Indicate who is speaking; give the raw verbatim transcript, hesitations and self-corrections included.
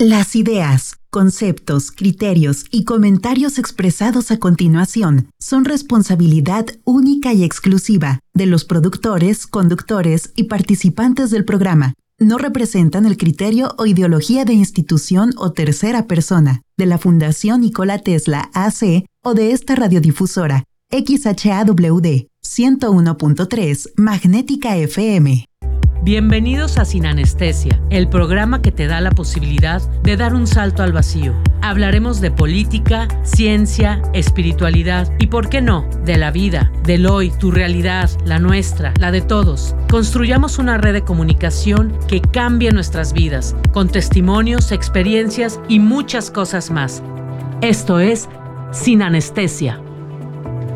Speaker 1: Las ideas, conceptos, criterios y comentarios expresados a continuación son responsabilidad única y exclusiva de los productores, conductores y participantes del programa. No representan el criterio o ideología de institución o tercera persona, de la Fundación Nikola Tesla A C o de esta radiodifusora, X H A W D ciento uno punto tres Magnética F M.
Speaker 2: Bienvenidos a Sin Anestesia, el programa que te da la posibilidad de dar un salto al vacío. Hablaremos de política, ciencia, espiritualidad y, ¿por qué no?, de la vida, del hoy, tu realidad, la nuestra, la de todos. Construyamos una red de comunicación que cambie nuestras vidas, con testimonios, experiencias y muchas cosas más. Esto es Sin Anestesia.